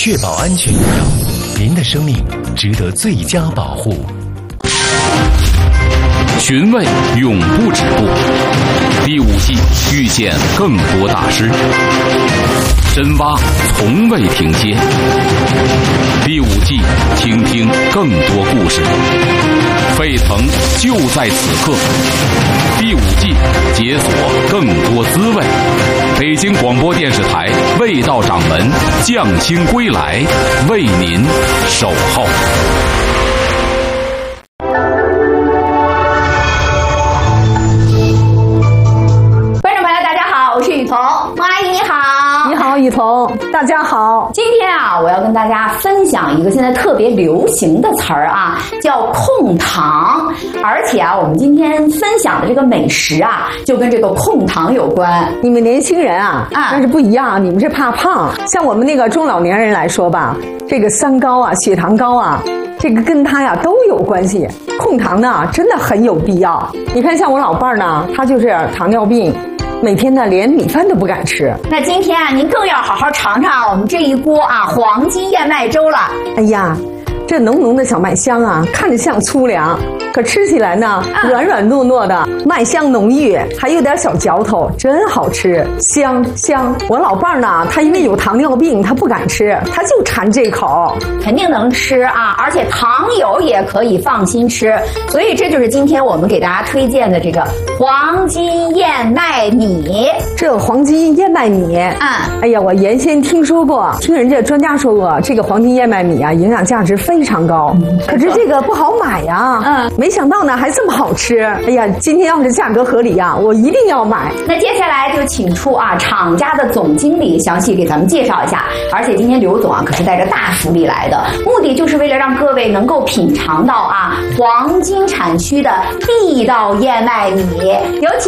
确保安全有效，您的生命值得最佳保护。 寻味永不止步，第5季遇见更多大师，深挖从未停歇。第5季听听更多故事，沸腾就在此刻。第5季解锁更多滋味。北京广播电视台味道掌门匠心归来，为您守候。 阿姨你好。 你好，雨桐，大家好。 今天啊，我要跟大家分享一个现在特别流行的词儿啊，叫控糖。而且啊，我们今天分享的这个美食啊，就跟这个控糖有关。 你们年轻人啊，但是不一样，你们是怕胖。像我们那个中老年人来说吧，这个三高啊，血糖高啊，这个跟他呀都有关系。控糖呢，真的很有必要。你看，像我老伴儿呢，他就是糖尿病。每天呢，连米饭都不敢吃。 那今天啊，您更要好好尝尝我们这一锅啊黄金燕麦粥了。 哎呀，这浓浓的小麦香啊，看着像粗粮，可吃起来呢，软软糯糯的，麦香浓郁，还有点小嚼头，真好吃，香香。我老伴儿呢，他因为有糖尿病，他不敢吃，他就馋这口。 肯定能吃啊，而且糖友也可以放心吃。所以这就是今天我们给大家推荐的这个黄金燕麦米。 这黄金燕麦米，哎呀，我原先听说过，听人家专家说过，这个黄金燕麦米啊，营养价值非常高，可是这个不好买呀。没想到呢，还这么好吃。哎呀，今天要是价格合理呀，我一定要买。 那接下来就请出啊厂家的总经理详细给咱们介绍一下。而且今天刘总啊可是带着大福利来的，目的就是为了让各位能够品尝到啊黄金产区的地道燕麦米。有请。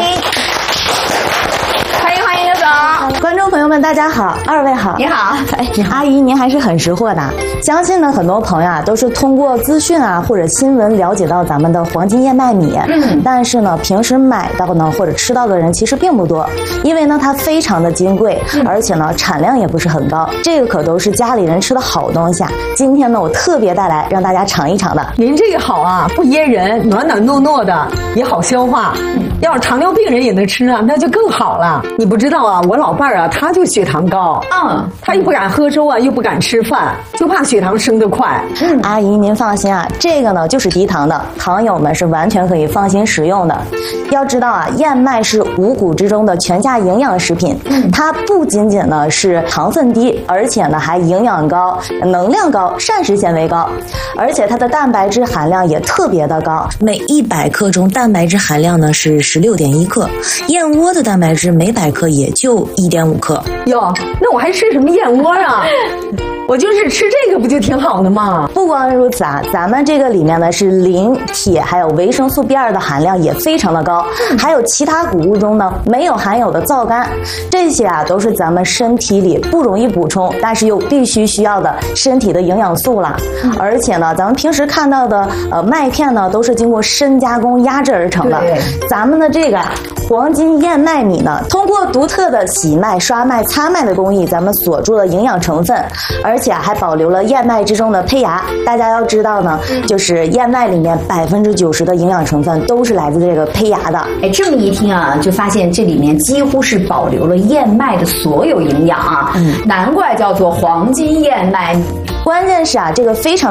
欢迎刘总。 观众朋友们大家好，二位好。 你好。 阿姨您还是很识货的，相信呢很多朋友啊都是通过资讯啊或者新闻了解到咱们的黄金燕麦米，但是呢平时买到呢或者吃到的人其实并不多，因为呢它非常的金贵，而且呢产量也不是很高，这个可都是家里人吃的好东西啊。今天呢我特别带来让大家尝一尝的。 您这个好啊，不噎人，暖暖糯糯的，也好消化。要是糖尿病人也能吃啊，那就更好了。你不知道啊，我老伴儿啊，他就血糖高，他又不敢喝粥啊，又不敢吃饭，就怕血糖升得快。 阿姨您放心啊，这个呢就是低糖的，糖友们是完全可以放心食用的。要知道啊，燕麦是五谷之中的全价营养食品，它不仅仅呢是糖分低，而且呢还营养高、能量高、膳食纤维高，而且它的蛋白质含量也特别的高，每100克中蛋白质含量呢是16.1克，燕窝的蛋白质每100克也就1.5克。 哟，那我还吃什么燕窝啊？我就是吃这个不就挺好的吗？ 不光如此啊，咱们这个里面呢是磷、铁还有维生素 B2 的含量也非常的高，还有其他谷物中呢没有含有的皂苷，这些啊都是咱们身体里不容易补充，但是又必须需要的身体的营养素啦。而且呢，咱们平时看到的麦片呢都是经过深加工压制而成的，咱们的这个黄金燕麦米呢，通过独特的洗麦、刷麦、擦麦的工艺，咱们锁住了营养成分，而且还保留了燕麦之中的胚芽。大家要知道呢，就是燕麦里面90%的营养成分都是来自这个胚芽的。 哎，这么一听啊，就发现这里面几乎是保留了燕麦的所有营养啊，难怪叫做黄金燕麦米。 关键是啊，这个非常